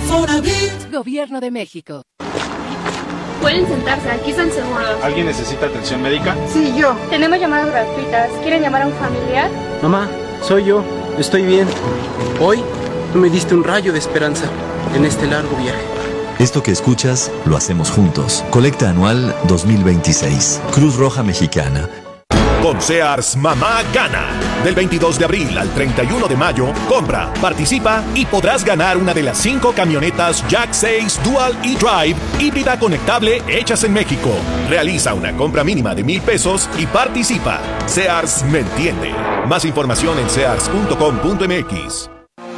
Infonavit. Gobierno de México. Pueden sentarse, aquí están seguros. ¿Alguien necesita atención médica? Sí, yo. Tenemos llamadas gratuitas. ¿Quieren llamar a un familiar? Mamá, soy yo. Estoy bien. Hoy tú me diste un rayo de esperanza en este largo viaje. Esto que escuchas lo hacemos juntos. Colecta anual 2026. Cruz Roja Mexicana. Con Sears, mamá gana. Del 22 de abril al 31 de mayo, compra, participa y podrás ganar una de las 5 camionetas Jack 6 Dual e-Drive híbrida conectable hechas en México. Realiza una compra mínima de $1,000 y participa. Sears me entiende. Más información en sears.com.mx.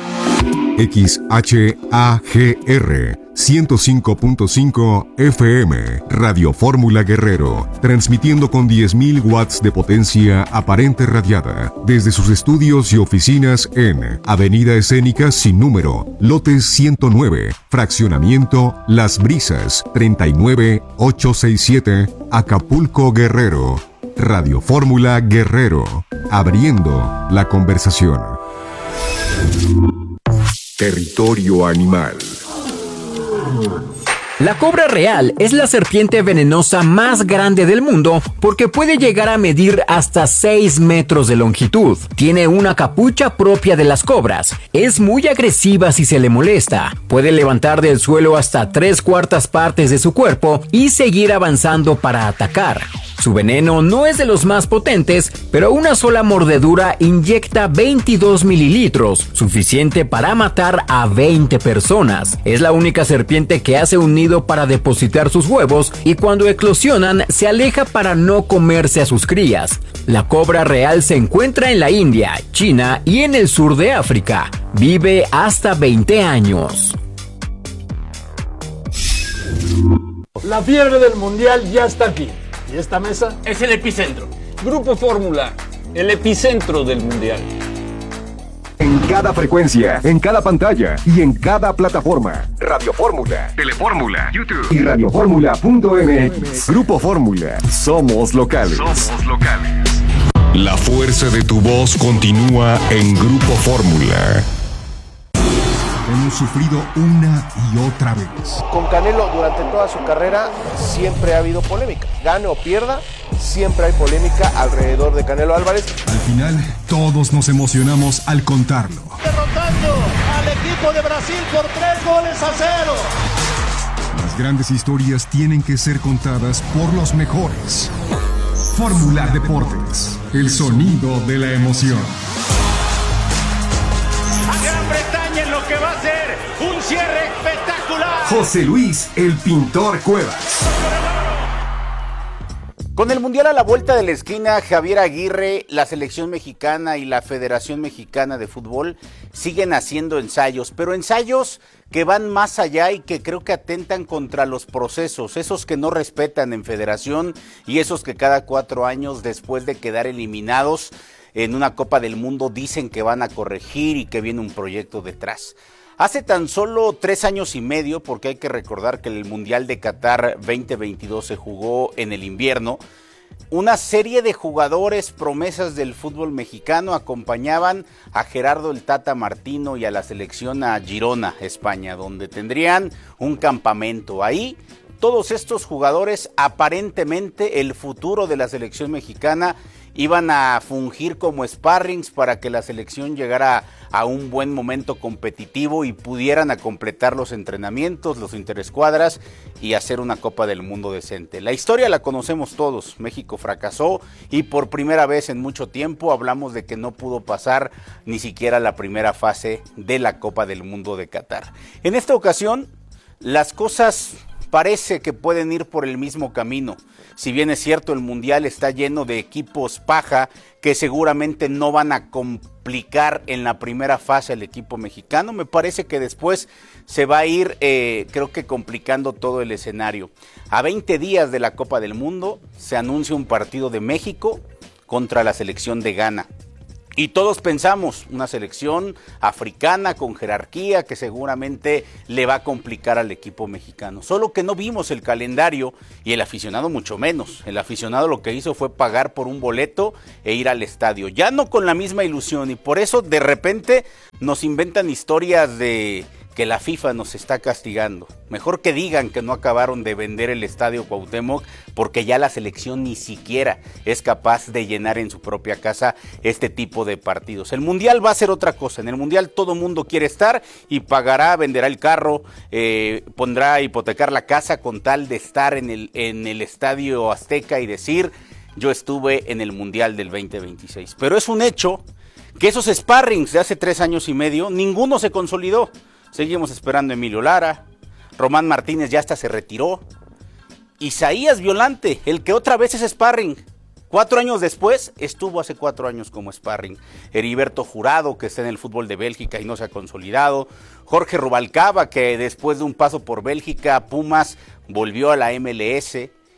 XHAGR 105.5 FM Radio Fórmula Guerrero, transmitiendo con 10.000 watts de potencia aparente radiada desde sus estudios y oficinas en Avenida Escénica sin número, lote 109, fraccionamiento Las Brisas, 39867, Acapulco, Guerrero. Radio Fórmula Guerrero, abriendo la conversación. Territorio animal. La cobra real es la serpiente venenosa más grande del mundo porque puede llegar a medir hasta 6 metros de longitud. Tiene una capucha propia de las cobras. Es muy agresiva si se le molesta. Puede levantar del suelo hasta 3/4 partes de su cuerpo y seguir avanzando para atacar. Su veneno no es de los más potentes, pero una sola mordedura inyecta 22 mililitros, suficiente para matar a 20 personas. Es la única serpiente que hace un nido para depositar sus huevos y cuando eclosionan se aleja para no comerse a sus crías. La cobra real se encuentra en la India, China y en el sur de África. Vive hasta 20 años. La fiebre del mundial ya está aquí. Y esta mesa es el epicentro. Grupo Fórmula, el epicentro del mundial. En cada frecuencia, en cada pantalla y en cada plataforma. Radio Fórmula, Telefórmula, YouTube y radioformula.mx. Grupo Fórmula. Somos locales. Somos locales. La fuerza de tu voz continúa en Grupo Fórmula. Hemos sufrido una y otra vez. Con Canelo durante toda su carrera siempre ha habido polémica. Gane o pierda, siempre hay polémica alrededor de Canelo Álvarez. Al final, todos nos emocionamos al contarlo. Derrotando al equipo de Brasil por 3-0. Las grandes historias tienen que ser contadas por los mejores. Fórmula Deportes, el sonido de la emoción. A Gran Bretaña en lo que va a ser un cierre espectacular. José Luis, el pintor Cuevas. Con el Mundial a la vuelta de la esquina, Javier Aguirre, la selección mexicana y la Federación Mexicana de Fútbol siguen haciendo ensayos, pero ensayos que van más allá y que creo que atentan contra los procesos, esos que no respetan en federación y esos que cada 4 años después de quedar eliminados en una Copa del Mundo dicen que van a corregir y que viene un proyecto detrás. Hace tan solo 3 años y medio, porque hay que recordar que el Mundial de Qatar 2022 se jugó en el invierno, una serie de jugadores promesas del fútbol mexicano acompañaban a Gerardo el Tata Martino y a la selección a Girona, España, donde tendrían un campamento. Ahí todos estos jugadores, aparentemente el futuro de la selección mexicana, iban a fungir como sparrings para que la selección llegara a un buen momento competitivo y pudieran a completar los entrenamientos, los interescuadras y hacer una Copa del Mundo decente. La historia la conocemos todos. México fracasó y por primera vez en mucho tiempo hablamos de que no pudo pasar ni siquiera la primera fase de la Copa del Mundo de Qatar. En esta ocasión, las cosas parece que pueden ir por el mismo camino. Si bien es cierto, el Mundial está lleno de equipos paja que seguramente no van a complicar en la primera fase al equipo mexicano, me parece que después se va a ir, creo que complicando todo el escenario. A 20 días de la Copa del Mundo se anuncia un partido de México contra la selección de Ghana. Y todos pensamos, una selección africana con jerarquía que seguramente le va a complicar al equipo mexicano. Solo que no vimos el calendario y el aficionado mucho menos. El aficionado lo que hizo fue pagar por un boleto e ir al estadio. Ya no con la misma ilusión y por eso de repente nos inventan historias de que la FIFA nos está castigando. Mejor que digan que no acabaron de vender el Estadio Cuauhtémoc, porque ya la selección ni siquiera es capaz de llenar en su propia casa este tipo de partidos. El Mundial va a ser otra cosa. En el Mundial todo mundo quiere estar y pagará, venderá el carro, pondrá a hipotecar la casa con tal de estar en el Estadio Azteca y decir: yo estuve en el Mundial del 2026. Pero es un hecho que esos sparrings de hace 3 años y medio, ninguno se consolidó. Seguimos esperando a Emilio Lara, Román Martínez ya hasta se retiró, Isaías Violante, el que otra vez es sparring, 4 años después, estuvo hace 4 años como sparring, Heriberto Jurado, que está en el fútbol de Bélgica y no se ha consolidado, Jorge Rubalcaba, que después de un paso por Bélgica, Pumas, volvió a la MLS,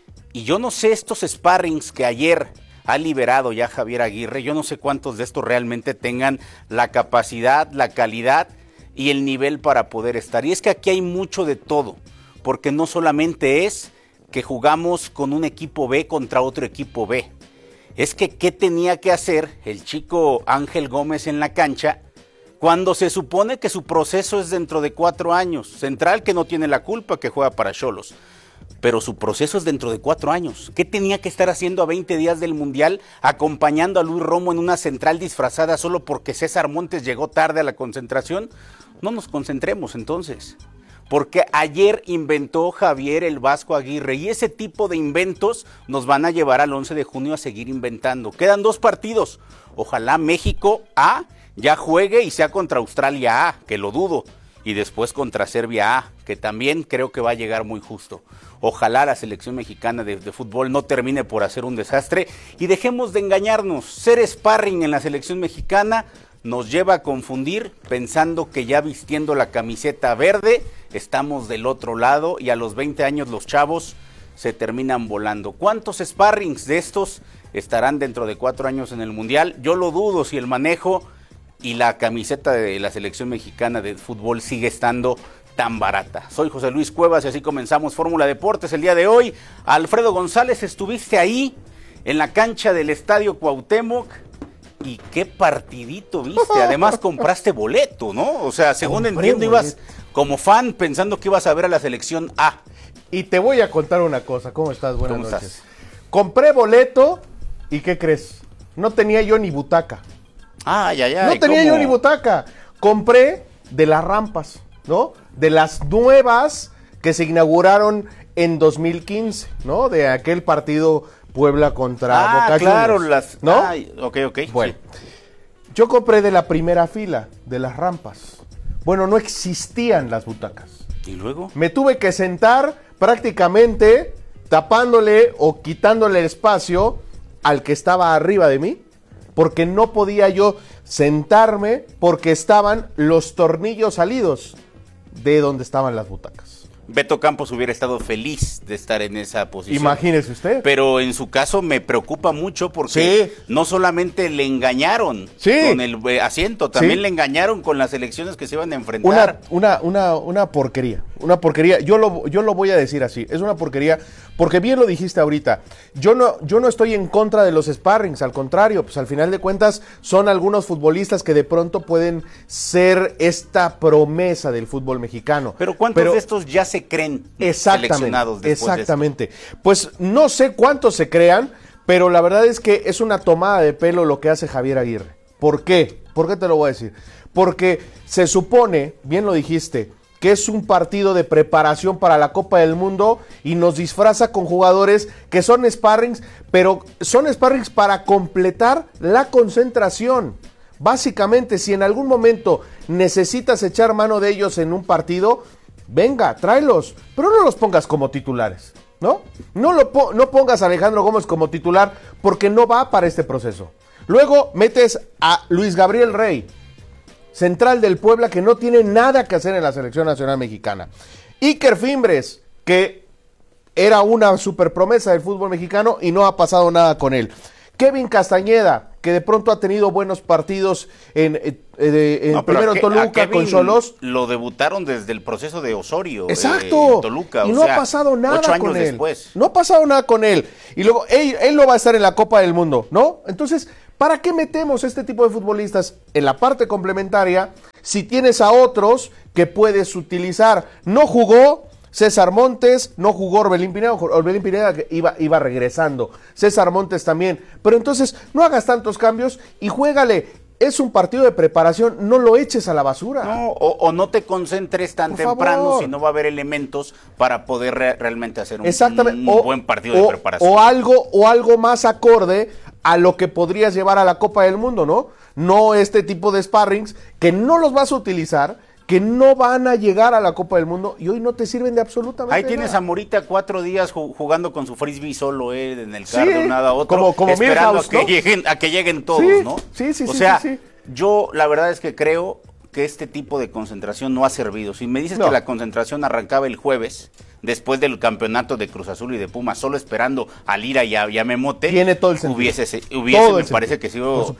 y yo no sé estos sparrings que ayer ha liberado ya Javier Aguirre, yo no sé cuántos de estos realmente tengan la capacidad, la calidad y el nivel para poder estar. Y es que aquí hay mucho de todo, porque no solamente es que jugamos con un equipo B contra otro equipo B. Es que ¿qué tenía que hacer el chico Ángel Gómez en la cancha cuando se supone que su proceso es dentro de 4 años? Central, que no tiene la culpa, que juega para Xolos, pero su proceso es dentro de 4 años. ¿Qué tenía que estar haciendo a 20 días del Mundial, acompañando a Luis Romo en una central disfrazada solo porque César Montes llegó tarde a la concentración? No nos concentremos entonces, porque ayer inventó Javier el Vasco Aguirre y ese tipo de inventos nos van a llevar al 11 de junio a seguir inventando. Quedan 2 partidos, ojalá México A ya juegue y sea contra Australia A, que lo dudo, y después contra Serbia A, que también creo que va a llegar muy justo. Ojalá la selección mexicana de fútbol no termine por hacer un desastre y dejemos de engañarnos. Ser sparring en la selección mexicana nos lleva a confundir pensando que ya vistiendo la camiseta verde estamos del otro lado y a los 20 años los chavos se terminan volando. ¿Cuántos sparrings de estos estarán dentro de 4 años en el Mundial? Yo lo dudo si el manejo y la camiseta de la selección mexicana de fútbol sigue estando tan barata. Soy José Luis Cuevas y así comenzamos Fórmula Deportes el día de hoy. Alfredo González, estuviste ahí en la cancha del Estadio Cuauhtémoc. Y qué partidito viste, además compraste boleto, ¿no? O sea, según entiendo, ibas como fan pensando que ibas a ver a la selección A. Y te voy a contar una cosa, ¿cómo estás? Buenas noches. ¿Cómo estás? Compré boleto y ¿qué crees? No tenía yo ni butaca. Ay. No tenía yo ni butaca. Compré de las rampas, ¿no? De las nuevas que se inauguraron en 2015, ¿no? De aquel partido Puebla contra Boca claro, Juniors, ¿no? Ok. Bueno, yo compré de la primera fila, de las rampas. Bueno, no existían las butacas. ¿Y luego? Me tuve que sentar prácticamente tapándole o quitándole el espacio al que estaba arriba de mí, porque no podía yo sentarme porque estaban los tornillos salidos de donde estaban las butacas. Beto Campos hubiera estado feliz de estar en esa posición. Imagínese usted. Pero en su caso me preocupa mucho porque no solamente le engañaron con el asiento, también le engañaron con las elecciones que se iban a enfrentar. Una porquería, una porquería. Yo lo voy a decir así, es una porquería, porque bien lo dijiste ahorita. Yo no estoy en contra de los sparrings, al contrario, pues al final de cuentas son algunos futbolistas que de pronto pueden ser esta promesa del fútbol mexicano. Pero ¿cuántos de estos ya se creen seleccionados después exactamente. Pues no sé cuántos se crean, pero la verdad es que es una tomada de pelo lo que hace Javier Aguirre. ¿Por qué? ¿Por qué te lo voy a decir? Porque se supone, bien lo dijiste, que es un partido de preparación para la Copa del Mundo y nos disfraza con jugadores que son sparrings, pero son sparrings para completar la concentración. Básicamente, si en algún momento necesitas echar mano de ellos en un partido, venga, tráelos, pero no los pongas como titulares, ¿no? No pongas a Alejandro Gómez como titular porque no va para este proceso. Luego metes a Luis Gabriel Rey, central del Puebla, que no tiene nada que hacer en la selección nacional mexicana. Iker Fimbres, que era una superpromesa del fútbol mexicano y no ha pasado nada con él. Kevin Castañeda, que de pronto ha tenido buenos partidos en primero Toluca con Xolos. Lo debutaron desde el proceso de Osorio. Exacto. Toluca, y no ha pasado nada 8 años con él. Después. No ha pasado nada con él. Y luego él no va a estar en la Copa del Mundo, ¿no? Entonces, ¿para qué metemos este tipo de futbolistas en la parte complementaria si tienes a otros que puedes utilizar. No jugó César Montes, no jugó Orbelín Pineda que iba regresando, César Montes también, pero entonces no hagas tantos cambios y juégale. Es un partido de preparación, no lo eches a la basura. No, o no te concentres tan Por temprano, favor. si no va a haber elementos para poder realmente hacer un buen partido de preparación. O algo más acorde a lo que podrías llevar a la Copa del Mundo, ¿no? No este tipo de sparrings que no los vas a utilizar, que no van a llegar a la Copa del Mundo y hoy no te sirven de absolutamente nada. Ahí tienes a Morita 4 días jugando con su frisbee solo en el carro, de un lado a otro, como esperando Milhouse, ¿no? a que lleguen todos, Sí, ¿no? sí. O sea, yo la verdad es que creo que este tipo de concentración no ha servido. Si me dices que la concentración arrancaba el jueves, después del campeonato de Cruz Azul y de Pumas, solo esperando a Lira y a Memote, tiene todo el sentido. Me parece que sí.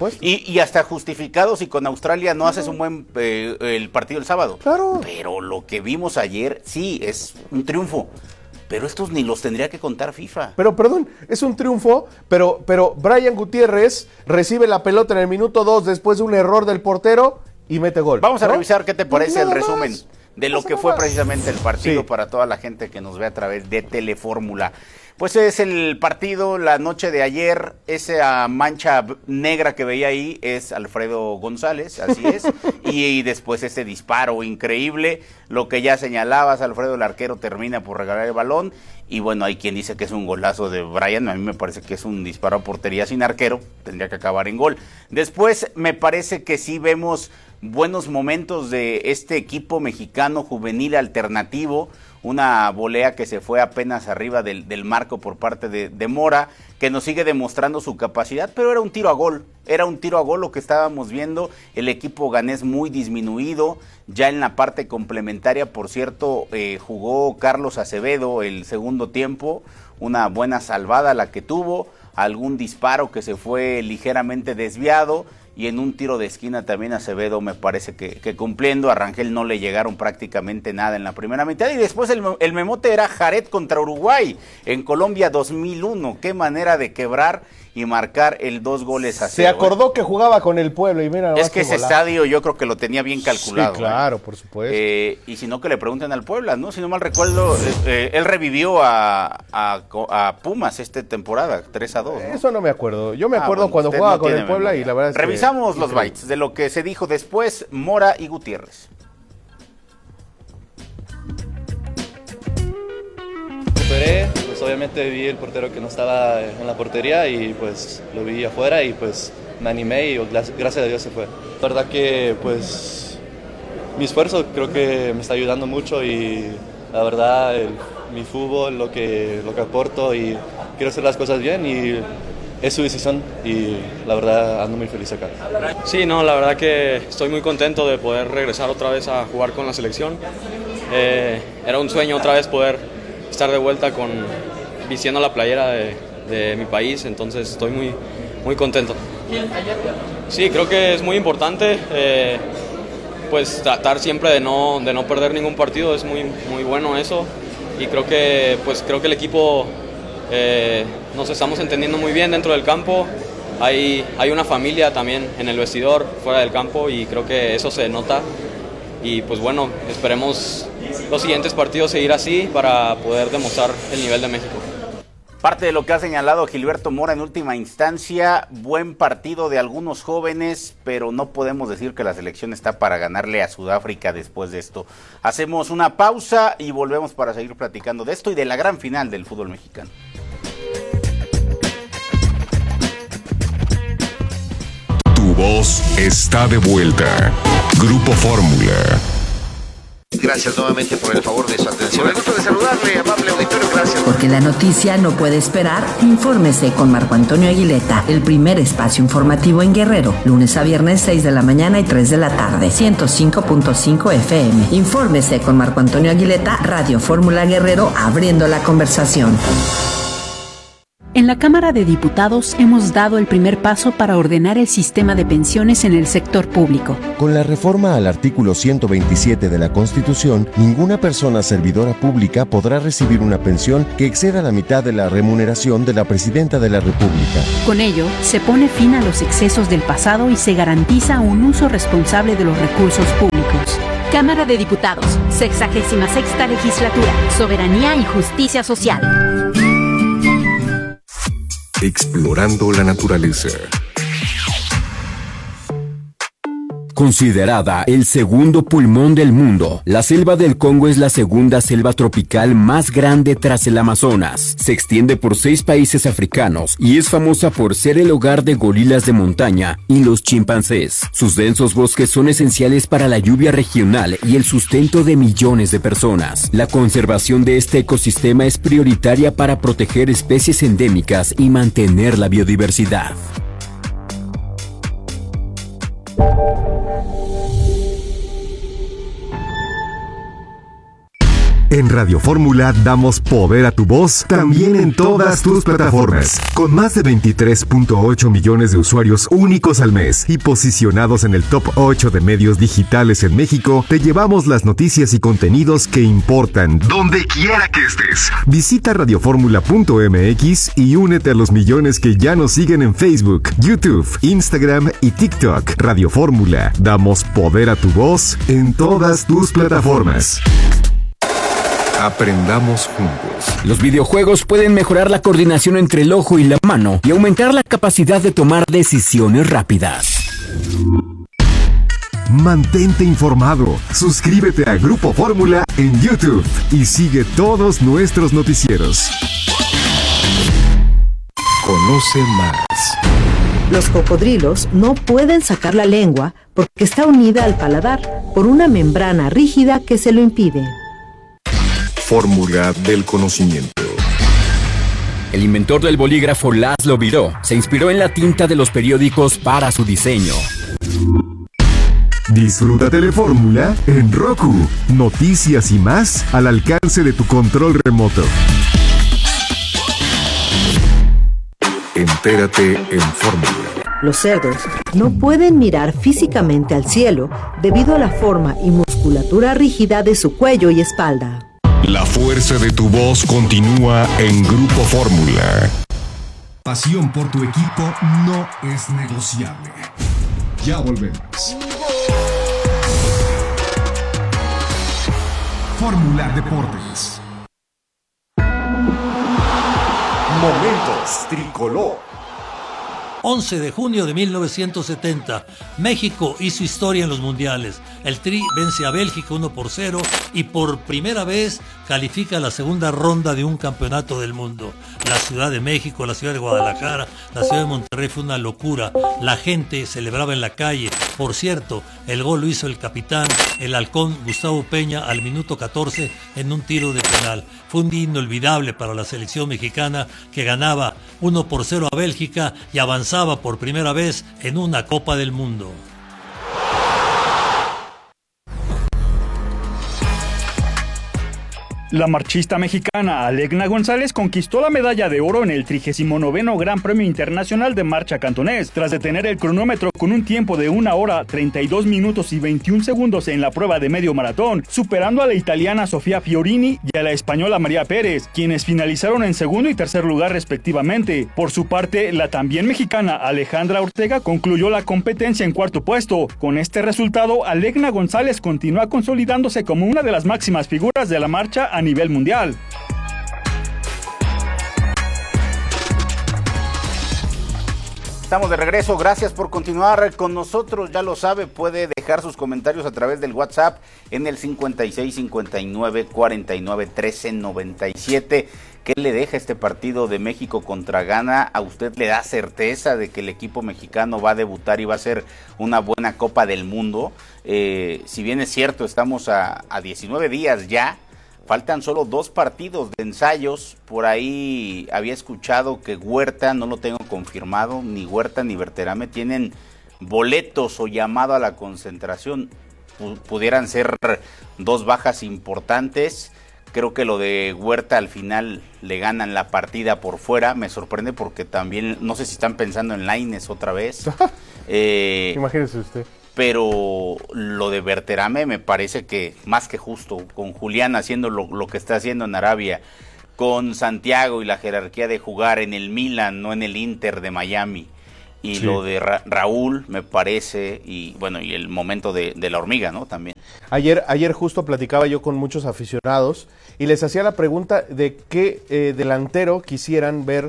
Y hasta justificado si con Australia no haces un buen el partido el sábado. Claro. Pero lo que vimos ayer, sí, es un triunfo. Pero estos ni los tendría que contar FIFA. Pero perdón, es un triunfo, pero Brian Gutiérrez recibe la pelota en el minuto 2 después de un error del portero y mete gol. Vamos a ¿no? revisar qué te parece el resumen más. de lo que fue precisamente el partido para toda la gente que nos ve a través de Telefórmula. Pues es el partido, la noche de ayer, esa mancha negra que veía ahí es Alfredo González, así es, y después ese disparo increíble, lo que ya señalabas, Alfredo el arquero termina por regalar el balón, y bueno, hay quien dice que es un golazo de Brian, a mí me parece que es un disparo a portería sin arquero, tendría que acabar en gol. Después me parece que sí vemos buenos momentos de este equipo mexicano juvenil alternativo, una volea que se fue apenas arriba del marco por parte de Mora, que nos sigue demostrando su capacidad, pero era un tiro a gol lo que estábamos viendo, el equipo ganés muy disminuido, ya en la parte complementaria, por cierto, jugó Carlos Acevedo el segundo tiempo, una buena salvada la que tuvo, algún disparo que se fue ligeramente desviado, y en un tiro de esquina también Acevedo me parece que cumpliendo, a Rangel no le llegaron prácticamente nada en la primera mitad, y después el memote era Jared contra Uruguay en Colombia 2001, qué manera de quebrar y marcar el 2-0. Se acordó que jugaba con el Pueblo y mira, es que ese estadio yo creo que lo tenía bien calculado. Sí, claro, por supuesto. Y si no, que le pregunten al Puebla, ¿no? Si no mal recuerdo, él revivió a Pumas esta temporada, 3-2, ¿no? Eso no me acuerdo. Yo me acuerdo cuando jugaba con el Puebla y la verdad es Revisamos los bytes de lo que se dijo después, Mora y Gutiérrez. Recuperé, pues obviamente vi el portero que no estaba en la portería y pues lo vi afuera y pues me animé y gracias a Dios se fue. La verdad que pues mi esfuerzo creo que me está ayudando mucho y la verdad mi fútbol, lo que aporto y quiero hacer las cosas bien y es su decisión y la verdad ando muy feliz acá. Sí, no, la verdad que estoy muy contento de poder regresar otra vez a jugar con la selección. Era un sueño otra vez poder estar de vuelta vistiendo la playera de mi país, entonces estoy muy, muy contento. Sí, creo que es muy importante, pues tratar siempre de no perder ningún partido, es muy, muy bueno eso, y creo que el equipo nos estamos entendiendo muy bien dentro del campo, hay una familia también en el vestidor, fuera del campo, y creo que eso se nota, y pues bueno, esperemos los siguientes partidos seguir así para poder demostrar el nivel de México. Parte de lo que ha señalado Gilberto Mora en última instancia, buen partido de algunos jóvenes, pero no podemos decir que la selección está para ganarle a Sudáfrica después de esto. Hacemos una pausa y volvemos para seguir platicando de esto y de la gran final del fútbol mexicano. Tu voz está de vuelta. Grupo Fórmula. Gracias nuevamente por el favor de su atención. El gusto de saludarle, amable auditorio, gracias. Porque la noticia no puede esperar, infórmese con Marco Antonio Aguileta, el primer espacio informativo en Guerrero, lunes a viernes 6 de la mañana y 3 de la tarde, 105.5 FM. Infórmese con Marco Antonio Aguileta, Radio Fórmula Guerrero, abriendo la conversación. En la Cámara de Diputados hemos dado el primer paso para ordenar el sistema de pensiones en el sector público. Con la reforma al artículo 127 de la Constitución, ninguna persona servidora pública podrá recibir una pensión que exceda la mitad de la remuneración de la Presidenta de la República. Con ello, se pone fin a los excesos del pasado y se garantiza un uso responsable de los recursos públicos. Cámara de Diputados, 66ª Legislatura, Soberanía y Justicia Social. Explorando la naturaleza. Considerada el segundo pulmón del mundo, la selva del Congo es la segunda selva tropical más grande tras el Amazonas. Se extiende por 6 países africanos y es famosa por ser el hogar de gorilas de montaña y los chimpancés. Sus densos bosques son esenciales para la lluvia regional y el sustento de millones de personas. La conservación de este ecosistema es prioritaria para proteger especies endémicas y mantener la biodiversidad. En Radio Fórmula damos poder a tu voz también en todas tus plataformas. Con más de 23.8 millones de usuarios únicos al mes y posicionados en el top 8 de medios digitales en México, te llevamos las noticias y contenidos que importan donde quiera que estés. Visita radioformula.mx y únete a los millones que ya nos siguen en Facebook, YouTube, Instagram y TikTok. Radio Fórmula, damos poder a tu voz en todas tus plataformas. Aprendamos juntos. Los videojuegos pueden mejorar la coordinación entre el ojo y la mano y aumentar la capacidad de tomar decisiones rápidas. Mantente informado. Suscríbete a Grupo Fórmula en YouTube y sigue todos nuestros noticieros. Conoce más. Los cocodrilos no pueden sacar la lengua porque está unida al paladar por una membrana rígida que se lo impide. Fórmula del conocimiento. El inventor del bolígrafo Laszlo Biró se inspiró en la tinta de los periódicos para su diseño. Disfruta Telefórmula en Roku. Noticias y más al alcance de tu control remoto. Entérate en Fórmula. Los cerdos no pueden mirar físicamente al cielo debido a la forma y musculatura rígida de su cuello y espalda. La fuerza de tu voz continúa en Grupo Fórmula. Pasión por tu equipo no es negociable. Ya volvemos. Fórmula Deportes. Momentos Tricolor. 11 de junio de 1970, México hizo historia en los mundiales. El Tri vence a Bélgica 1-0 y por primera vez califica a la segunda ronda de un campeonato del mundo. La Ciudad de México, la Ciudad de Guadalajara, la Ciudad de Monterrey fue una locura. La gente celebraba en la calle. Por cierto, el gol lo hizo el capitán, el halcón Gustavo Peña al minuto 14 en un tiro de penal. Fue un día inolvidable para la selección mexicana que ganaba 1-0 a Bélgica y avanzaba por primera vez en una Copa del Mundo. La marchista mexicana Alegna González conquistó la medalla de oro en el 39º Gran Premio Internacional de Marcha Cantonés, tras detener el cronómetro con un tiempo de 1 hora 32 minutos y 21 segundos en la prueba de medio maratón, superando a la italiana Sofía Fiorini y a la española María Pérez, quienes finalizaron en segundo y tercer lugar respectivamente. Por su parte, la también mexicana Alejandra Ortega concluyó la competencia en cuarto puesto. Con este resultado, Alegna González continúa consolidándose como una de las máximas figuras de la marcha a nivel mundial. Estamos de regreso, gracias por continuar con nosotros, ya lo sabe, puede dejar sus comentarios a través del WhatsApp en el 56 59 49 13 97. ¿Qué le deja este partido de México contra Ghana? ¿A usted le da certeza de que el equipo mexicano va a debutar y va a ser una buena Copa del Mundo? Si bien es cierto, estamos a 19 días ya, faltan solo 2 partidos de ensayos. Por ahí había escuchado que Huerta, no lo tengo confirmado, ni Huerta ni Berterame tienen boletos o llamado a la concentración. Pudieran ser 2 bajas importantes. Creo que lo de Huerta al final le ganan la partida por fuera. Me sorprende porque también, no sé si están pensando en Lainez otra vez. Imagínese usted. Pero lo de Berterame me parece que más que justo, con Julián haciendo lo que está haciendo en Arabia, con Santiago y la jerarquía de jugar en el Milan, no en el Inter de Miami. Y lo de Raúl, me parece, y bueno, y el momento de la hormiga, ¿no? También. Ayer justo platicaba yo con muchos aficionados y les hacía la pregunta de qué delantero quisieran ver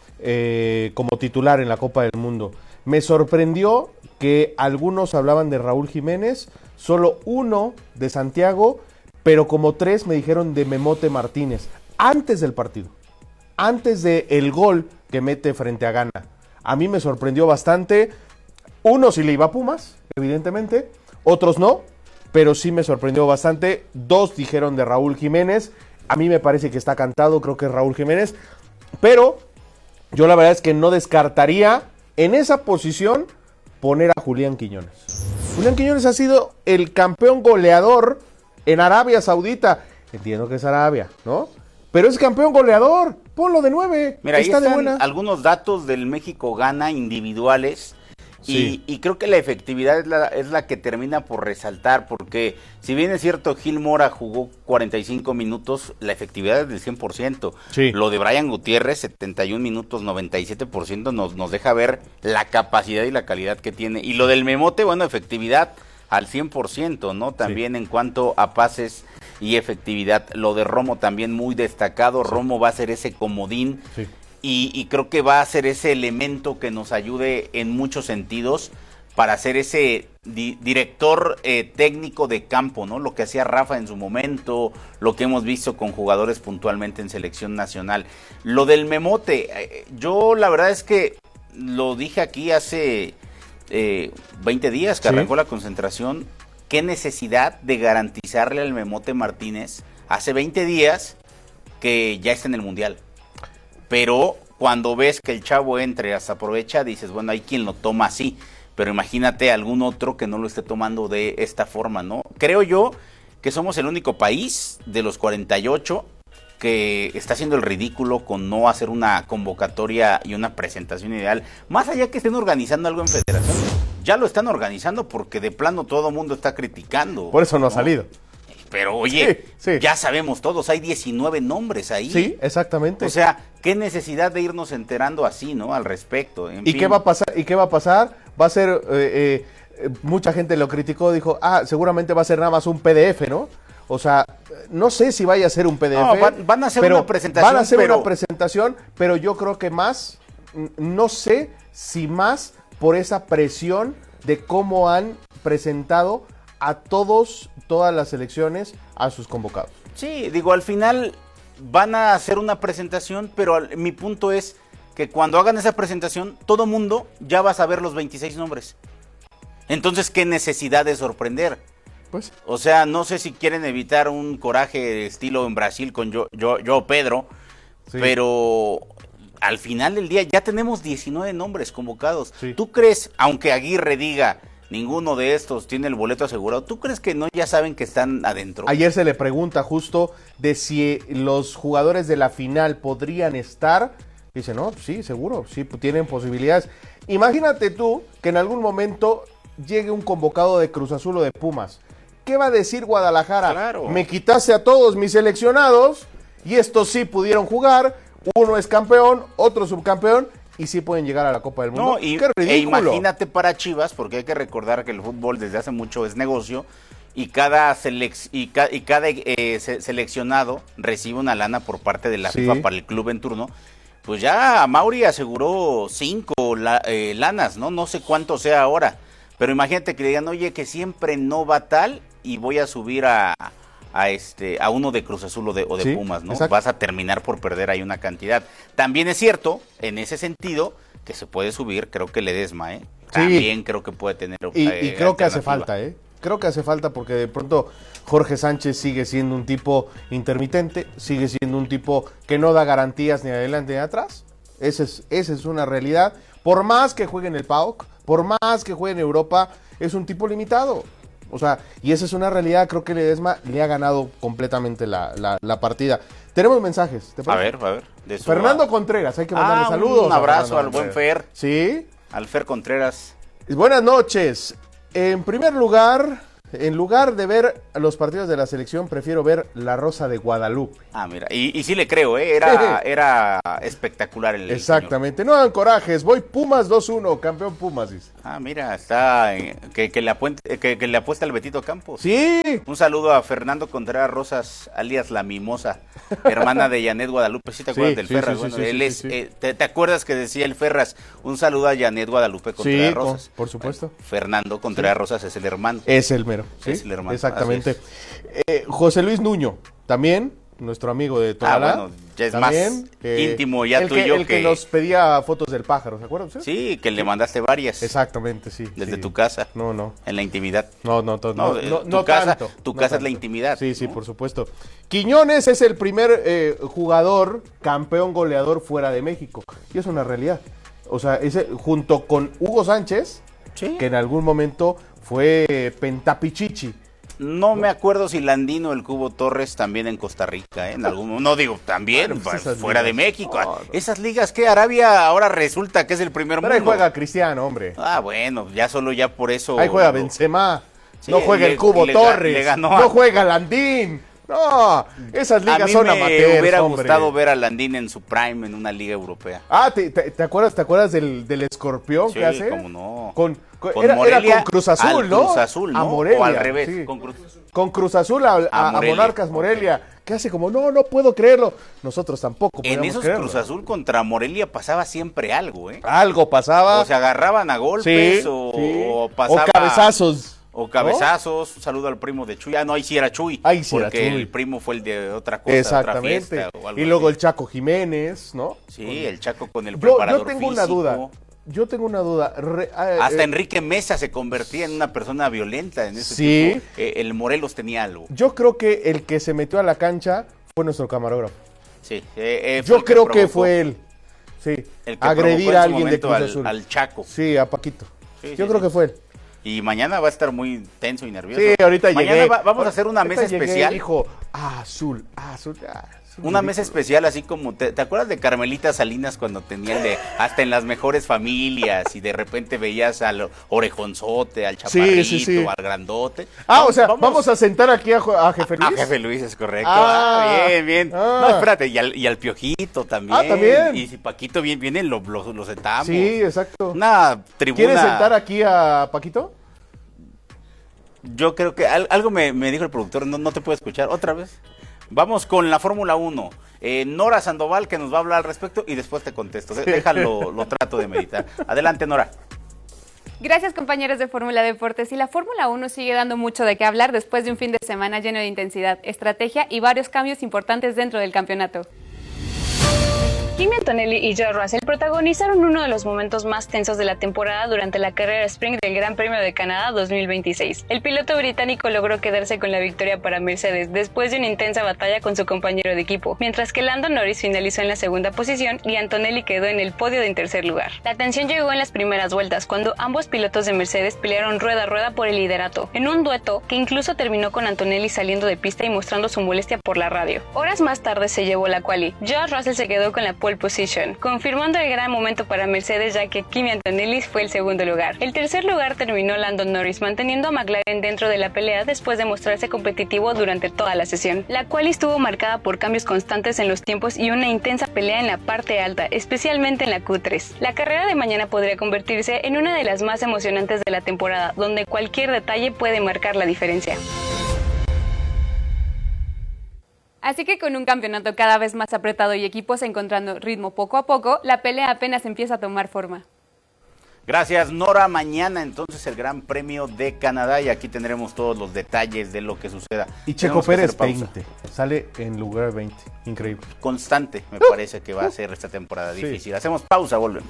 como titular en la Copa del Mundo. Me sorprendió que algunos hablaban de Raúl Jiménez, solo uno de Santiago, pero como 3 me dijeron de Memote Martínez, antes del partido, antes del gol que mete frente a Ghana. A mí me sorprendió bastante. Uno sí le iba a Pumas, evidentemente. Otros no, pero sí me sorprendió bastante. 2 dijeron de Raúl Jiménez. A mí me parece que está cantado, creo que es Raúl Jiménez. Pero yo la verdad es que no descartaría en esa posición poner a Julián Quiñones. Julián Quiñones ha sido el campeón goleador en Arabia Saudita. Entiendo que es Arabia, ¿no? Pero es campeón goleador, ponlo de 9. Mira, está ahí están de buena. algunos datos del México-Ghana individuales. Sí. Y creo que la efectividad es la que termina por resaltar, porque si bien es cierto, Gil Mora jugó 45 minutos, la efectividad es del 100%. Sí. Lo de Brian Gutiérrez, 71 minutos, 97%, nos deja ver la capacidad y la calidad que tiene. Y lo del Memote, bueno, efectividad al 100%, ¿no? También en cuanto a pases y efectividad. Lo de Romo también muy destacado. Sí. Romo va a ser ese comodín. Sí. Y creo que va a ser ese elemento que nos ayude en muchos sentidos para ser ese director técnico de campo, ¿no? Lo que hacía Rafa en su momento, lo que hemos visto con jugadores puntualmente en selección nacional. Lo del Memote, yo la verdad es que lo dije aquí hace 20 días que arrancó la concentración. ¿Qué necesidad de garantizarle al Memote Martínez hace 20 días que ya está en el Mundial? Pero cuando ves que el chavo entre, hasta aprovecha, dices, bueno, hay quien lo toma así, pero imagínate algún otro que no lo esté tomando de esta forma, ¿no? Creo yo que somos el único país de los 48 que está haciendo el ridículo con no hacer una convocatoria y una presentación ideal, más allá que estén organizando algo en federación. Ya lo están organizando porque de plano todo el mundo está criticando. Por eso no ha salido. Pero oye, ya sabemos todos, hay 19 nombres ahí. Sí, exactamente. O sea, qué necesidad de irnos enterando así, ¿no? Al respecto. En fin. ¿Qué va a pasar? ¿Y qué va a pasar? Va a ser, mucha gente lo criticó, dijo, seguramente va a ser nada más un PDF, ¿no? O sea, no sé si vaya a ser un PDF. No, van a hacer una presentación. Van a hacer una presentación, pero yo creo que más, no sé si más por esa presión de cómo han presentado a todas las selecciones, a sus convocados. Sí, digo, al final van a hacer una presentación, pero mi punto es que cuando hagan esa presentación, todo mundo ya va a saber los 26 nombres. Entonces, ¿qué necesidad de sorprender? Pues. O sea, no sé si quieren evitar un coraje estilo en Brasil con yo Pedro, sí. Pero al final del día ya tenemos 19 nombres convocados. Sí. ¿Tú crees, aunque Aguirre diga ninguno de estos tiene el boleto asegurado, tú crees que no ya saben que están adentro? Ayer se le pregunta justo de si los jugadores de la final podrían estar. Dice, no, sí, seguro, sí, tienen posibilidades. Imagínate tú que en algún momento llegue un convocado de Cruz Azul o de Pumas. ¿Qué va a decir Guadalajara? Claro. Me quitaste a todos mis seleccionados y estos sí pudieron jugar. Uno es campeón, otro subcampeón y sí pueden llegar a la Copa del Mundo. No, ¡qué ridículo! Imagínate para Chivas, porque hay que recordar que el fútbol desde hace mucho es negocio y cada seleccionado recibe una lana por parte de la FIFA para el club en turno. Pues ya Mauri aseguró 5 lanas, ¿no? No sé cuánto sea ahora. Pero imagínate que le digan, oye, que siempre no va tal y voy a subir a uno de Cruz Azul o de Pumas, ¿no? Exacto. Vas a terminar por perder ahí una cantidad. También es cierto, en ese sentido, que se puede subir, creo que Ledesma, También creo que puede tener y creo que hace falta, Creo que hace falta porque de pronto Jorge Sánchez sigue siendo un tipo intermitente, sigue siendo un tipo que no da garantías ni adelante ni atrás. Esa es una realidad. Por más que juegue en el PAOK, por más que juegue en Europa, es un tipo limitado. O sea, y esa es una realidad. Creo que Ledesma le ha ganado completamente la partida. Tenemos mensajes. ¿Te parece? A ver. Fernando Contreras, hay que mandarle saludos. Un abrazo al buen Fer. Sí. Al Fer Contreras. Buenas noches. En primer lugar, en lugar de ver los partidos de la selección, prefiero ver La Rosa de Guadalupe. Ah, mira, y sí le creo, era espectacular el Exactamente, señor. No dan corajes, voy Pumas 2-1, campeón Pumas, dice. Ah, mira, está que le apuesta al Betito Campos. Sí. Un saludo a Fernando Contreras Rosas, alias La Mimosa, hermana de Janet Guadalupe. ¿Sí te acuerdas del Ferras? Bueno, él es, ¿te acuerdas que decía el Ferras? Un saludo a Janet Guadalupe Contreras Rosas. Por supuesto. Bueno, Fernando Contreras Rosas es el hermano. Es el mero. ¿Sí? Es el hermano. Exactamente. José Luis Nuño, también, nuestro amigo de Tonalá. Bueno, ya es también, más íntimo ya tú y yo. El que nos pedía fotos del pájaro, ¿se acuerdan? Sí, que le mandaste varias. Exactamente, sí. Desde tu casa. No. En la intimidad. No casa, tanto. Tu casa es la intimidad. Sí, ¿no? Por supuesto. Quiñones es el primer jugador campeón goleador fuera de México. Y es una realidad. O sea, junto con Hugo Sánchez, que en algún momento fue Pentapichichi. No me acuerdo si Landino o el Cubo Torres también en Costa Rica, en algún no digo también pues fuera de México. Esas ligas que Arabia ahora resulta que es el primer mundo. Pero ahí juega Cristiano, hombre. Ah, bueno, ya por eso. Ahí juega Benzema. Sí, no juega el Cubo Torres. No juega Landín. No, esas ligas son amateurs. Me hubiera gustado ver a Landín en su prime en una liga europea. Ah, ¿te acuerdas del escorpión que hace? Cómo no. Era con Cruz Azul, ¿no? Cruz Azul, ¿no? A Morelia, o al revés, sí. Con Cruz Azul a Monarcas Morelia. Que hace como, no puedo creerlo. Nosotros tampoco podemos creerlo. En esos Cruz Azul contra Morelia pasaba siempre algo, ¿eh? Algo pasaba. O se agarraban a golpes o pasaba... O cabezazos. Un saludo al primo de Chuy. Ah, no, ahí sí era Chuy. Porque el primo fue el de otra cosa, exactamente. Otra fiesta o algo y luego así. El Chaco Jiménez, ¿no? Sí, el Chaco con el preparador Yo tengo físico. Yo tengo una duda. Hasta Enrique Mesa se convertía en una persona violenta en ese tiempo. El Morelos tenía algo. Yo creo que el que se metió a la cancha fue nuestro camarógrafo. Sí. Yo creo que fue él. Sí. El que agredir a alguien de Cruz Azul. Al Chaco. Sí, a Paquito. Yo creo que fue él. Y mañana va a estar muy tenso y nervioso. Sí, ahorita llegué. Vamos a hacer una mesa especial. Dijo, azul. Una mesa especial así como, ¿te acuerdas de Carmelita Salinas cuando tenía el de hasta en las mejores familias y de repente veías al orejonzote, al chaparrito, al grandote? Vamos a sentar aquí a Jefe Luis. A Jefe Luis, es correcto. Bien. No, espérate, y al Piojito también. También. Y si Paquito viene, lo sentamos. Sí, exacto. Una tribuna. ¿Quieres sentar aquí a Paquito? Yo creo que algo me dijo el productor, no te puedo escuchar, ¿otra vez? Vamos con la Fórmula 1. Nora Sandoval, que nos va a hablar al respecto y después te contesto. Déjalo, lo trato de meditar. Adelante, Nora. Gracias, compañeros de Fórmula Deportes. Y la Fórmula 1 sigue dando mucho de qué hablar después de un fin de semana lleno de intensidad, estrategia y varios cambios importantes dentro del campeonato. Kimi Antonelli y George Russell protagonizaron uno de los momentos más tensos de la temporada durante la carrera sprint del Gran Premio de Canadá 2026. El piloto británico logró quedarse con la victoria para Mercedes después de una intensa batalla con su compañero de equipo, mientras que Lando Norris finalizó en la segunda posición y Antonelli quedó en el podio en tercer lugar. La tensión llegó en las primeras vueltas, cuando ambos pilotos de Mercedes pelearon rueda a rueda por el liderato, en un dueto que incluso terminó con Antonelli saliendo de pista y mostrando su molestia por la radio. Horas más tarde se llevó la quali. George Russell se quedó con la pole position, confirmando el gran momento para Mercedes, ya que Kimi Antonelli fue el segundo lugar. El tercer lugar terminó Lando Norris, manteniendo a McLaren dentro de la pelea después de mostrarse competitivo durante toda la sesión. La cual estuvo marcada por cambios constantes en los tiempos y una intensa pelea en la parte alta, especialmente en la Q3. La carrera de mañana podría convertirse en una de las más emocionantes de la temporada, donde cualquier detalle puede marcar la diferencia. Así que con un campeonato cada vez más apretado y equipos encontrando ritmo poco a poco, la pelea apenas empieza a tomar forma. Gracias, Nora. Mañana entonces el Gran Premio de Canadá y aquí tendremos todos los detalles de lo que suceda. Y Checo Pérez 20, sale en lugar 20, increíble. Constante, me parece que va a ser esta temporada difícil. Hacemos pausa, volvemos.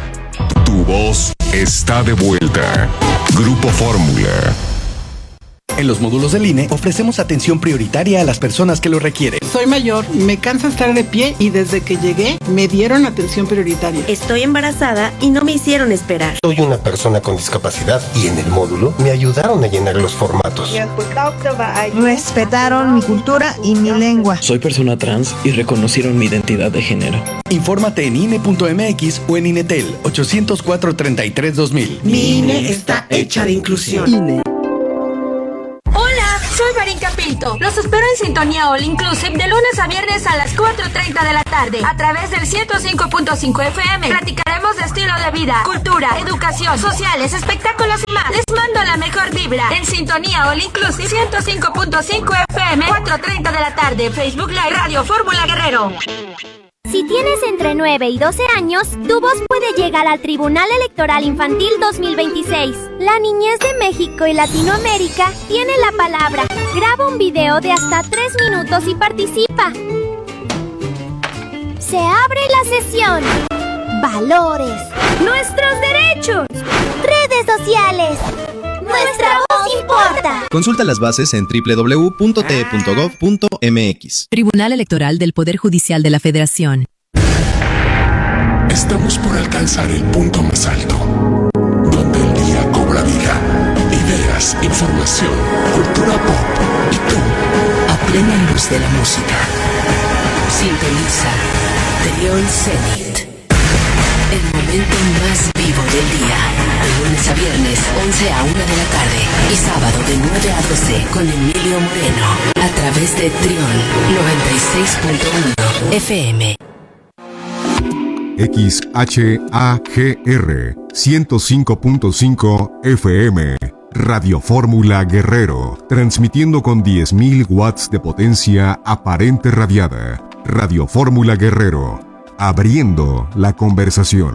Tu voz está de vuelta. Grupo Fórmula. En los módulos del INE ofrecemos atención prioritaria a las personas que lo requieren. Soy mayor, me cansa estar de pie y desde que llegué me dieron atención prioritaria. Estoy embarazada y no me hicieron esperar. Soy una persona con discapacidad y en el módulo me ayudaron a llenar los formatos. Respetaron mi cultura y mi lengua. Soy persona trans y reconocieron mi identidad de género. Infórmate en INE.mx o en INETEL 804-33-2000. Mi INE está hecha de inclusión. INE. Soy Marín Pinto. Los espero en Sintonía All Inclusive de lunes a viernes a las 4:30 de la tarde a través del 105.5 FM. Platicaremos de estilo de vida, cultura, educación, sociales, espectáculos y más. Les mando la mejor vibra en Sintonía All Inclusive 105.5 FM 4:30 de la tarde. Facebook Live Radio Fórmula Guerrero. Si tienes entre 9 y 12 años, tu voz puede llegar al Tribunal Electoral Infantil 2026. La niñez de México y Latinoamérica tiene la palabra. Graba un video de hasta 3 minutos y participa. Se abre la sesión. Valores. Nuestros derechos. Redes sociales. Nuestra voz importa. Consulta las bases en www.te.gov.mx. Tribunal Electoral del Poder Judicial de la Federación. Estamos por alcanzar el punto más alto, donde el día cobra vida. Ideas, información, cultura pop y tú, a plena luz de la música. Sintoniza Trión Zenit. El momento más vivo del día. De lunes a viernes, 11 a 1 de la tarde. Y sábado de 9 a 12 con Emilio Moreno. A través de Trión 96.1 FM. XHAGR 105.5 FM. Radio Fórmula Guerrero. Transmitiendo con 10.000 watts de potencia aparente radiada. Radio Fórmula Guerrero. Abriendo la conversación.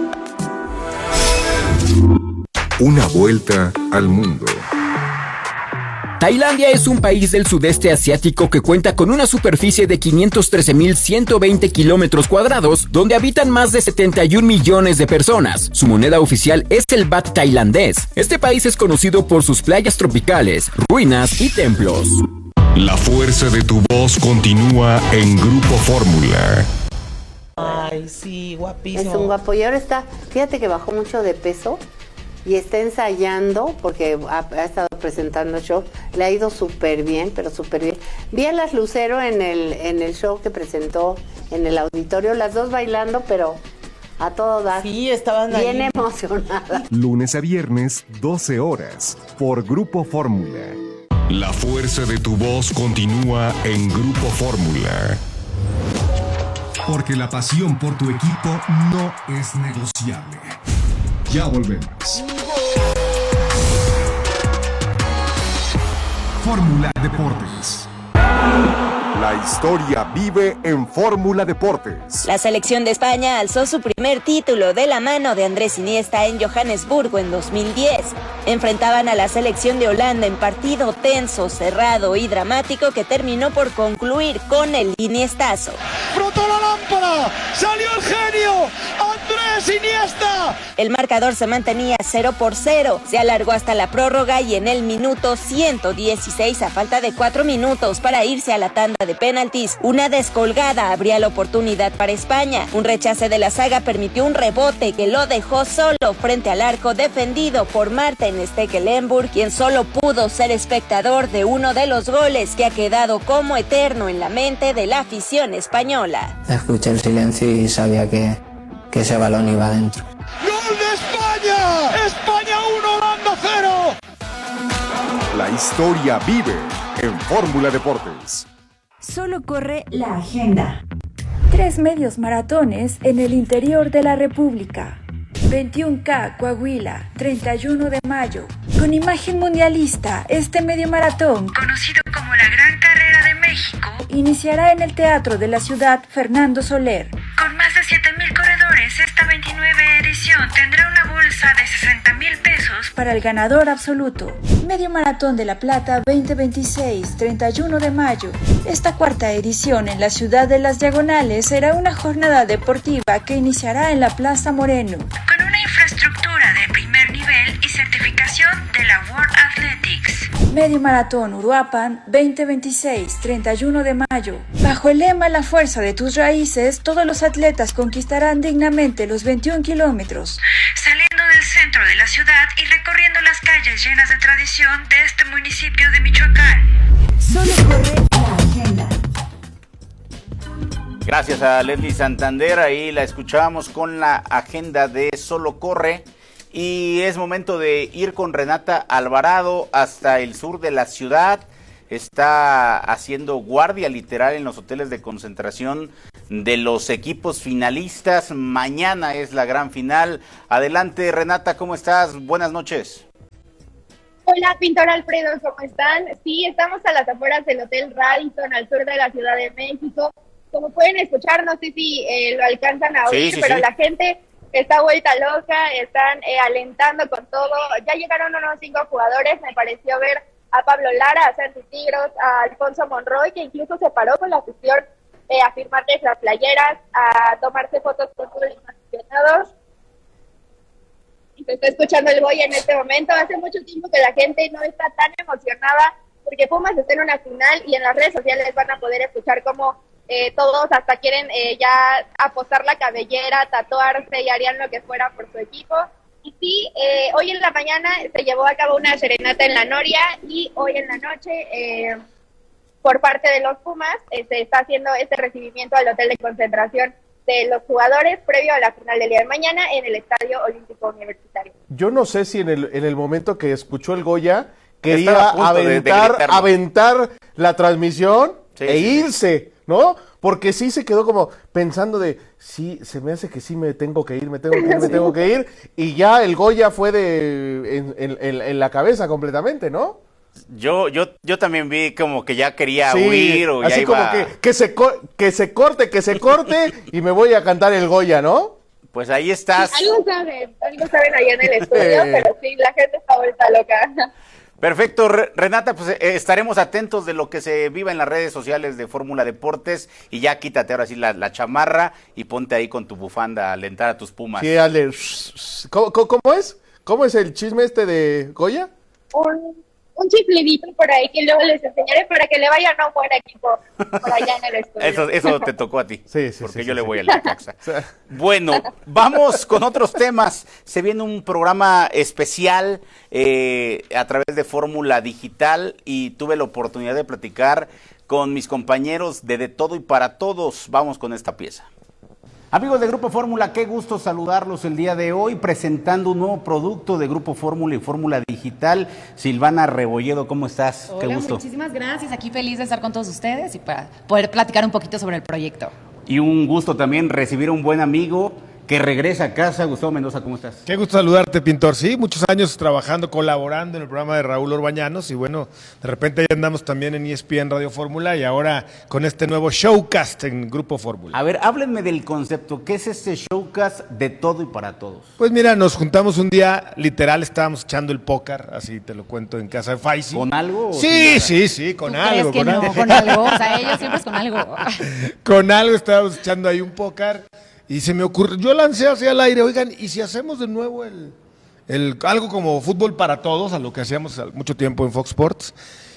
Una vuelta al mundo. Tailandia es un país del sudeste asiático que cuenta con una superficie de 513.120 kilómetros cuadrados, donde habitan más de 71 millones de personas. Su moneda oficial es el baht tailandés. Este país es conocido por sus playas tropicales, ruinas y templos. La fuerza de tu voz continúa en Grupo Fórmula. Ay, sí, guapísimo. Es un guapo. Y ahora está, fíjate que bajó mucho de peso y está ensayando porque ha estado presentando show. Le ha ido súper bien, pero súper bien. Vi a las Lucero en el show que presentó en el auditorio, las dos bailando, pero a todo dar. Sí, estaban bien ahí emocionadas. Lunes a viernes, 12 horas, por Grupo Fórmula. La fuerza de tu voz continúa en Grupo Fórmula. Porque la pasión por tu equipo no es negociable. Ya volvemos. Fórmula Deportes. La historia vive en Fórmula Deportes. La selección de España alzó su primer título de la mano de Andrés Iniesta en Johannesburgo en 2010. Enfrentaban a la selección de Holanda en partido tenso, cerrado y dramático que terminó por concluir con el Iniestazo. ¡Brotó la lámpara! ¡Salió el genio! ¡Andrés Iniesta! El marcador se mantenía 0-0. Se alargó hasta la prórroga y en el minuto 116, a falta de 4 minutos para irse a la tanda de penaltis, una descolgada abría la oportunidad para España. Un rechace de la zaga permitió un rebote que lo dejó solo frente al arco defendido por Martin Stekelenburg, quien solo pudo ser espectador de uno de los goles que ha quedado como eterno en la mente de la afición española. Escuché el silencio y sabía que ese balón iba adentro. ¡Gol de España! ¡España 1, Holanda 0! La historia vive en Fórmula Deportes. Solo corre la agenda. 3 medios maratones en el interior de la República. 21K Coahuila, 31 de mayo. Con imagen mundialista, este medio maratón, conocido como la Gran Carrera de México, iniciará en el Teatro de la Ciudad Fernando Soler. Con más de 7,000 corredores, esta 29 edición tendrá una bolsa de 60,000 pesos para el ganador absoluto. Medio Maratón de La Plata 2026, 31 de mayo. Esta 4ª edición en la ciudad de Las Diagonales será una jornada deportiva que iniciará en la Plaza Moreno, con una infraestructura de primer nivel y certificación de la World Athletics. Medio Maratón Uruapan 2026, 31 de mayo. Bajo el lema La fuerza de tus raíces, todos los atletas conquistarán dignamente los 21 kilómetros, saliendo del centro de la ciudad y recorriendo las calles llenas de tradición de este municipio de Michoacán. Solo corre la agenda. Gracias a Leslie Santander, ahí la escuchábamos con la agenda de Solo Corre. Y es momento de ir con Renata Alvarado hasta el sur de la ciudad. Está haciendo guardia literal en los hoteles de concentración de los equipos finalistas. Mañana es la gran final. Adelante, Renata, ¿cómo estás? Buenas noches. Hola, Pintor Alfredo, ¿cómo están? Sí, estamos a las afueras del Hotel Radisson, al sur de la Ciudad de México. Como pueden escuchar, no sé si lo alcanzan a oír, pero la gente está vuelta loca, están alentando con todo. Ya llegaron unos 5 jugadores, me pareció ver a Pablo Lara, a Santi Tigros, a Alfonso Monroy, que incluso se paró con la afición a firmarles las playeras, a tomarse fotos con todos los aficionados. Y se está escuchando el Goya en este momento. Hace mucho tiempo que la gente no está tan emocionada porque Pumas está en una final y en las redes sociales van a poder escuchar cómo todos hasta quieren ya apostar la cabellera, tatuarse y harían lo que fuera por su equipo. Y sí, hoy en la mañana se llevó a cabo una serenata en la Noria y hoy en la noche por parte de los Pumas se está haciendo este recibimiento al hotel de concentración de los jugadores previo a la final del día de mañana en el Estadio Olímpico Universitario. Yo no sé si en el momento que escuchó el Goya quería aventar la transmisión irse, ¿no? Porque sí se quedó como pensando de, sí, se me hace que sí me tengo que ir, me tengo que ir, y ya el Goya fue en la cabeza completamente, ¿no? Yo también vi como que ya quería huir o así ya iba... como que se corte y me voy a cantar el Goya, ¿no? Pues ahí estás. Sí, algo saben allá en el estudio, pero sí, la gente está vuelta loca. Perfecto, Renata, pues estaremos atentos de lo que se viva en las redes sociales de Fórmula Deportes y ya quítate ahora sí la chamarra y ponte ahí con tu bufanda a alentar a tus Pumas. Sí, Ale. ¿Cómo es? ¿Cómo es el chisme de Goya? Un chiflidito por ahí que luego les enseñaré para que le vayan a un buen equipo por allá en el estudio. Eso te tocó a ti, porque yo le voy al Necaxa. Sí. Bueno, vamos con otros temas. Se viene un programa especial a través de Fórmula Digital y tuve la oportunidad de platicar con mis compañeros de Todo y para Todos. Vamos con esta pieza. Amigos de Grupo Fórmula, qué gusto saludarlos el día de hoy presentando un nuevo producto de Grupo Fórmula y Fórmula Digital. Silvana Rebolledo, ¿cómo estás? Hola, qué gusto. Muchísimas gracias. Aquí feliz de estar con todos ustedes y para poder platicar un poquito sobre el proyecto. Y un gusto también recibir a un buen amigo que regresa a casa. Gustavo Mendoza, ¿cómo estás? Qué gusto saludarte, Pintor. Sí, muchos años trabajando, colaborando en el programa de Raúl Orbañanos y bueno, de repente ya andamos también en ESPN Radio Fórmula y ahora con este nuevo showcast en Grupo Fórmula. A ver, háblenme del concepto. ¿Qué es este showcast de Todo y para Todos? Pues mira, nos juntamos un día, literal, estábamos echando el póker, así te lo cuento, en casa de Faisy. ¿Con algo? Sí, con algo. ¿Crees que no? Con algo. O sea, ellos siempre es con algo. Con algo estábamos echando ahí un póker. Y se me ocurrió, yo lancé hacia el aire, oigan, ¿y si hacemos de nuevo algo como fútbol para todos, a lo que hacíamos mucho tiempo en Fox Sports?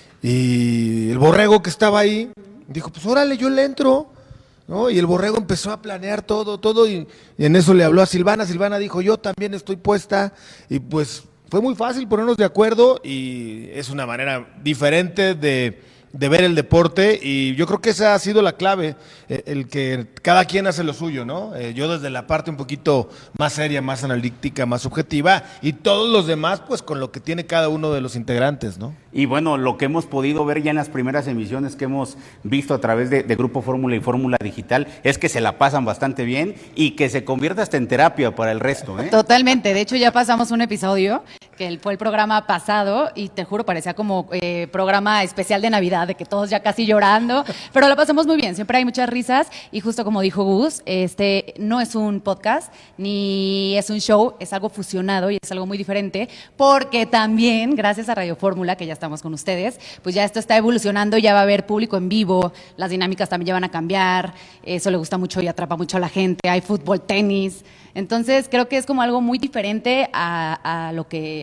Y el Borrego que estaba ahí, dijo, pues órale, yo le entro, ¿no? Y el Borrego empezó a planear todo, y en eso le habló a Silvana. Silvana dijo, yo también estoy puesta, y pues fue muy fácil ponernos de acuerdo, y es una manera diferente de ver el deporte, y yo creo que esa ha sido la clave, el que cada quien hace lo suyo, ¿no? Yo desde la parte un poquito más seria, más analítica, más objetiva, y todos los demás, pues con lo que tiene cada uno de los integrantes, ¿no? Y bueno, lo que hemos podido ver ya en las primeras emisiones que hemos visto a través de Grupo Fórmula y Fórmula Digital, es que se la pasan bastante bien y que se convierte hasta en terapia para el resto, ¿eh? Totalmente, de hecho ya pasamos un episodio, que fue el programa pasado, y te juro, parecía como programa especial de Navidad, de que todos ya casi llorando, pero lo pasamos muy bien, siempre hay muchas risas, y justo como dijo Gus, no es un podcast, ni es un show, es algo fusionado y es algo muy diferente, porque también, gracias a Radio Fórmula, que ya estamos con ustedes, pues ya esto está evolucionando, ya va a haber público en vivo, las dinámicas también ya van a cambiar, eso le gusta mucho y atrapa mucho a la gente, hay fútbol, tenis. Entonces creo que es como algo muy diferente a lo que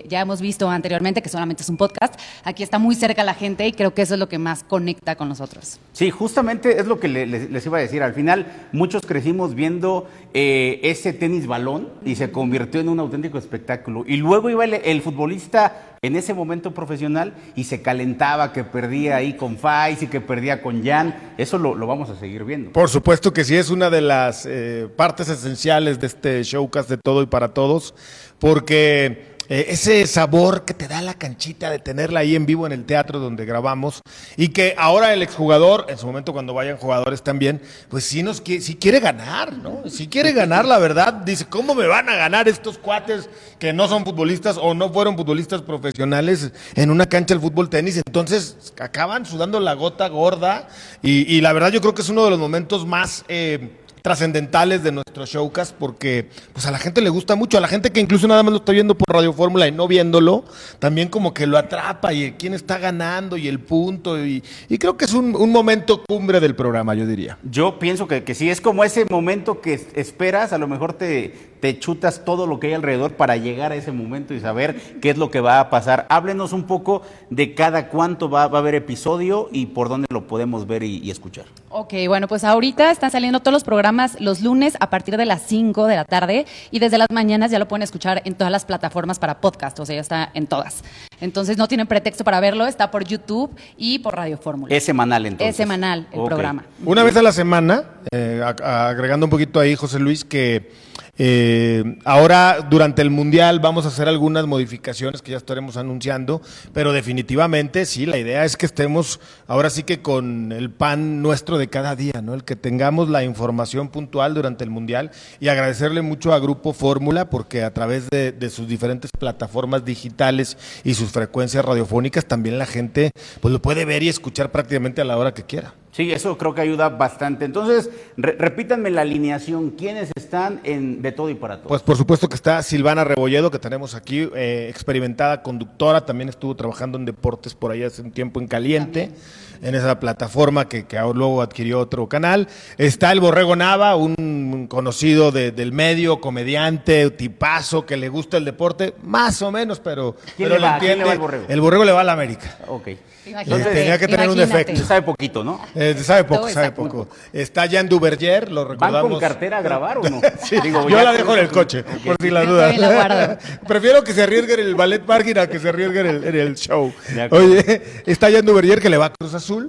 que ya hemos visto anteriormente, que solamente es un podcast, aquí está muy cerca la gente y creo que eso es lo que más conecta con nosotros. Sí, justamente es lo que les iba a decir. Al final, muchos crecimos viendo ese tenis balón y se convirtió en un auténtico espectáculo. Y luego iba el futbolista en ese momento profesional y se calentaba que perdía ahí con Faiz y que perdía con Jan. Eso lo vamos a seguir viendo. Por supuesto que sí, es una de las partes esenciales de este showcast de Todo y para Todos, porque ese sabor que te da la canchita de tenerla ahí en vivo en el teatro donde grabamos, y que ahora el exjugador, en su momento cuando vayan jugadores también, pues sí quiere ganar, ¿no? Si quiere ganar, la verdad, dice, ¿cómo me van a ganar estos cuates que no son futbolistas o no fueron futbolistas profesionales en una cancha del fútbol tenis? Entonces acaban sudando la gota gorda y la verdad yo creo que es uno de los momentos más trascendentales de nuestro showcast, porque pues a la gente le gusta mucho, a la gente que incluso nada más lo está viendo por Radio Fórmula y no viéndolo, también como que lo atrapa y quién está ganando y el punto, y creo que es un momento cumbre del programa, yo diría. Yo pienso que sí, es como ese momento que esperas, a lo mejor te chutas todo lo que hay alrededor para llegar a ese momento y saber qué es lo que va a pasar. Háblenos un poco de cada cuánto va a haber episodio y por dónde lo podemos ver y escuchar. Ok, bueno, pues ahorita están saliendo todos los programas los lunes a partir de las 5 de la tarde y desde las mañanas ya lo pueden escuchar en todas las plataformas para podcast, o sea, ya está en todas. Entonces no tienen pretexto para verlo, está por YouTube y por Radio Fórmula. Es semanal entonces. Es semanal el programa. Una vez a la semana, agregando un poquito ahí, José Luis, que ahora durante el Mundial vamos a hacer algunas modificaciones que ya estaremos anunciando, pero definitivamente sí, la idea es que estemos ahora sí que con el pan nuestro de cada día, ¿no? El que tengamos la información puntual durante el Mundial, y agradecerle mucho a Grupo Fórmula porque a través de sus diferentes plataformas digitales y sus frecuencias radiofónicas también la gente pues lo puede ver y escuchar prácticamente a la hora que quiera. Sí, eso creo que ayuda bastante. Entonces, repítanme la alineación. ¿Quiénes están en De Todo y para Todos? Pues por supuesto que está Silvana Rebolledo, que tenemos aquí, experimentada conductora, también estuvo trabajando en deportes por ahí hace un tiempo en Caliente, en esa plataforma que luego adquirió otro canal. Está el Borrego Nava, un conocido del medio, comediante, tipazo, que le gusta el deporte, más o menos, pero lo entiende. El Borrego le va a la América. Ok. Tenía que tener un defecto. Se sabe poquito, ¿no? Sabe poco. Está Jan Duverger, lo recordamos. ¿Van con cartera a grabar o no? Sí, yo la dejo en el coche, por si la duda. Prefiero que se arriesgue el ballet parking a que se arriesgue en el show. Oye, está Jan Duverger, que le va a Cruz Azul,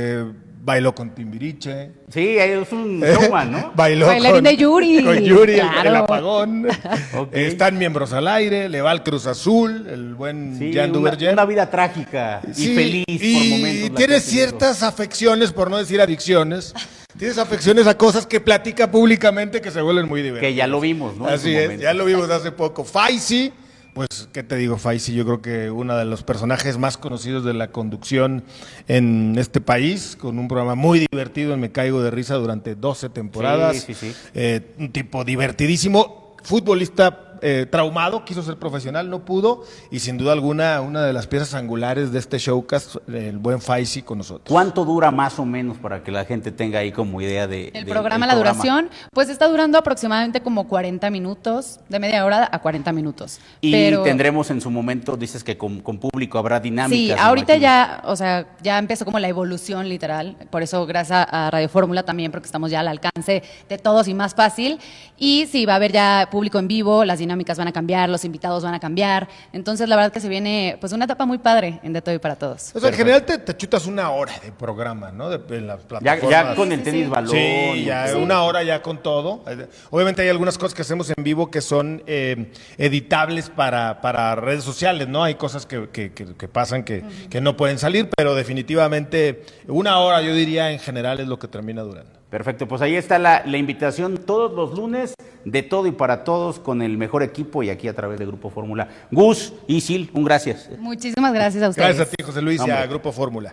bailó con Timbiriche. Sí, es un showman, ¿no? Bailarín de Yuri. Con Yuri, claro. el apagón. Okay. Están Miembros al Aire, le va al Cruz Azul, el buen Jan Duverger. Una vida trágica y feliz por momentos. Y tiene ciertas afecciones, por no decir adicciones. Tienes afecciones a cosas que platica públicamente que se vuelven muy divertidas. Que ya lo vimos, ¿no? Así es, ya lo vimos hace poco. Faisy. Pues, ¿qué te digo, Faisy? Yo creo que uno de los personajes más conocidos de la conducción en este país, con un programa muy divertido en Me Caigo de Risa durante 12 temporadas. Sí. Un tipo divertidísimo, futbolista traumado, quiso ser profesional, no pudo, y sin duda alguna, una de las piezas angulares de este showcast, el buen Faisy con nosotros. ¿Cuánto dura más o menos para que la gente tenga ahí como idea de el programa? La duración, pues está durando aproximadamente como 40 minutos, de media hora a 40 minutos. Y tendremos en su momento, dices que con público habrá dinámicas. Sí, ahorita ya, o sea, ya empezó como la evolución literal, por eso gracias a Radio Fórmula también, porque estamos ya al alcance de todos y más fácil, y sí, va a haber ya público en vivo, las dinámicas van a cambiar, los invitados van a cambiar, entonces la verdad que se viene pues una etapa muy padre en De Todo y para Todos. O sea, en general te chutas una hora de programa, ¿no? En las plataformas. Ya con el tenis balón. Sí, ya una hora ya con todo. Obviamente hay algunas cosas que hacemos en vivo que son editables para redes sociales, ¿no? Hay cosas que pasan que no pueden salir, pero definitivamente una hora, yo diría, en general es lo que termina durando. Perfecto, pues ahí está la invitación todos los lunes, De Todo y para Todos, con el mejor equipo y aquí a través de Grupo Fórmula. Gus y Sil, un gracias. Muchísimas gracias a ustedes. Gracias a ti, José Luis, y a Grupo Fórmula.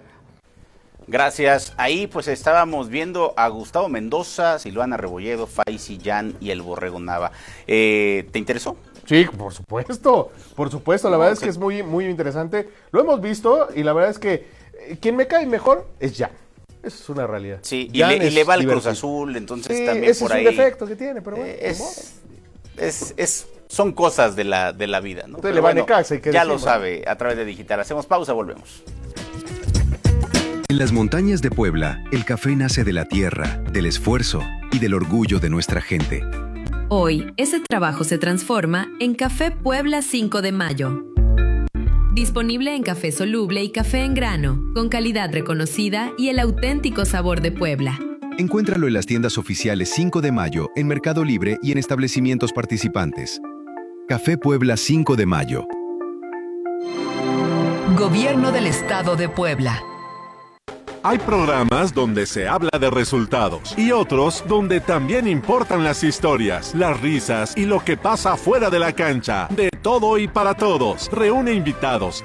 Gracias. Ahí pues estábamos viendo a Gustavo Mendoza, Silvana Rebolledo, Faisy, Jan y el Borrego Nava. ¿Te interesó? Sí, por supuesto. La verdad es que es muy, muy interesante. Lo hemos visto y la verdad es que quien me cae mejor es Jan. Eso es una realidad. Sí, y le va al Cruz Azul, entonces sí, también ese por es ahí. un defecto que tiene, pero bueno. Es son cosas de la vida, ¿no? Usted le va a Necaxa, y que ya lo sabe a través de Digital. Hacemos pausa, volvemos. En las montañas de Puebla, el café nace de la tierra, del esfuerzo y del orgullo de nuestra gente. Hoy, ese trabajo se transforma en Café Puebla 5 de Mayo. Disponible en café soluble y café en grano, con calidad reconocida y el auténtico sabor de Puebla. Encuéntralo en las tiendas oficiales 5 de Mayo, en Mercado Libre y en establecimientos participantes. Café Puebla 5 de Mayo. Gobierno del Estado de Puebla. Hay programas donde se habla de resultados y otros donde también importan las historias, las risas y lo que pasa fuera de la cancha. De todo y para todos. Reúne invitados